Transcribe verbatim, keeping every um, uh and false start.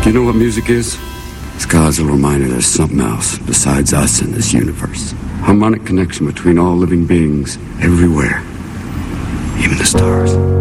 Do you know what music is? It's God's little reminder there's something else besides us in this universe. Harmonic connection between all living beings everywhere, even the stars.